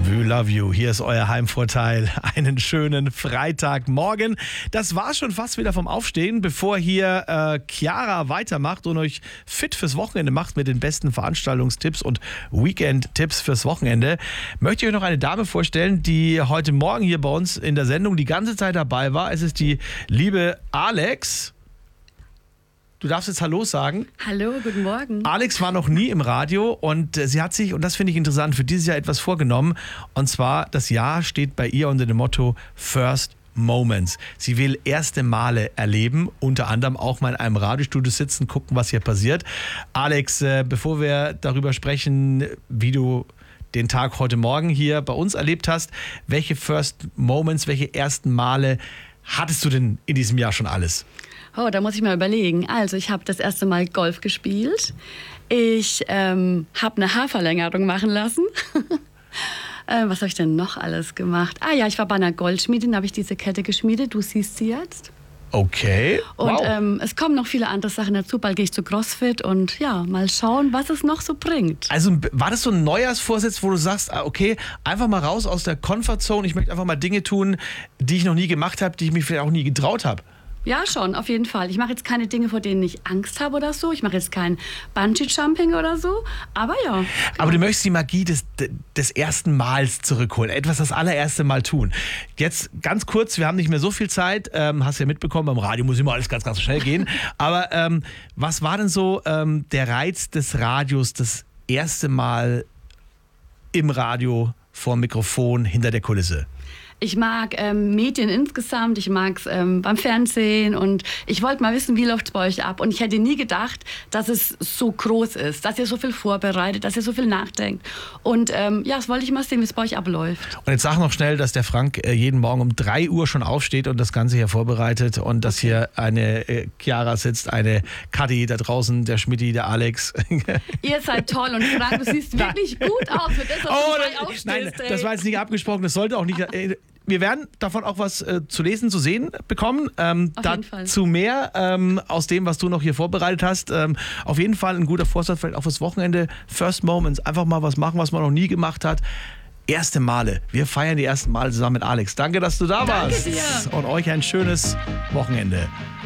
We love you. Hier ist euer Heimvorteil. Einen schönen Freitagmorgen. Das war schon fast wieder vom Aufstehen, bevor hier Chiara weitermacht und euch fit fürs Wochenende macht mit den besten Veranstaltungstipps und Weekend-Tipps fürs Wochenende. Möchte ich euch noch eine Dame vorstellen, die heute Morgen hier bei uns in der Sendung die ganze Zeit dabei war. Es ist die liebe Alex. Du darfst jetzt Hallo sagen. Hallo, guten Morgen. Alex war noch nie im Radio und sie hat sich, und das finde ich interessant, für dieses Jahr etwas vorgenommen. Und zwar, das Jahr steht bei ihr unter dem Motto First Moments. Sie will erste Male erleben, unter anderem auch mal in einem Radiostudio sitzen, gucken, was hier passiert. Alex, bevor wir darüber sprechen, wie du den Tag heute Morgen hier bei uns erlebt hast, welche First Moments, welche ersten Male hattest du denn in diesem Jahr schon alles? Oh, da muss ich mal überlegen. Also, ich habe das erste Mal Golf gespielt. Ich habe eine Haarverlängerung machen lassen. Was habe ich denn noch alles gemacht? Ah ja, ich war bei einer Goldschmiedin, da habe ich diese Kette geschmiedet. Du siehst sie jetzt. Okay. Und wow. Es kommen noch viele andere Sachen dazu. Bald gehe ich zu CrossFit und ja, mal schauen, was es noch so bringt. Also war das so ein Neujahrsvorsatz, wo du sagst, okay, einfach mal raus aus der Comfortzone. Ich möchte einfach mal Dinge tun, die ich noch nie gemacht habe, die ich mich vielleicht auch nie getraut habe. Ja, schon, auf jeden Fall. Ich mache jetzt keine Dinge, vor denen ich Angst habe oder so. Ich mache jetzt kein Bungee-Jumping oder so. Aber ja. Genau. Aber du möchtest die Magie des ersten Mals zurückholen. Etwas das allererste Mal tun. Jetzt ganz kurz, wir haben nicht mehr so viel Zeit. Hast ja mitbekommen, beim Radio muss immer alles ganz, ganz schnell gehen. Aber was war denn so der Reiz des Radios, das erste Mal im Radio, vor dem Mikrofon, hinter der Kulisse? Ich mag Medien insgesamt, ich mag es beim Fernsehen und ich wollte mal wissen, wie läuft es bei euch ab. Und ich hätte nie gedacht, dass es so groß ist, dass ihr so viel vorbereitet, dass ihr so viel nachdenkt. Und ja, das wollte ich mal sehen, wie es bei euch abläuft. Und jetzt sag noch schnell, dass der Frank jeden Morgen um 3 Uhr schon aufsteht und das Ganze hier vorbereitet und dass hier eine Chiara sitzt, eine Kadi da draußen, der Schmidti, der Alex. Ihr seid toll und Frank, du siehst wirklich gut aus für das, was du aufstehst. Nein, das war jetzt nicht abgesprochen, das sollte auch nicht... Wir werden davon auch was zu lesen, zu sehen bekommen. Dazu mehr aus dem, was du noch hier vorbereitet hast. Auf jeden Fall ein guter Vorsatz, vielleicht auch fürs Wochenende. First Moments, einfach mal was machen, was man noch nie gemacht hat. Erste Male. Wir feiern die ersten Male zusammen mit Alex. Danke, dass du da warst. Danke dir. Und euch ein schönes Wochenende.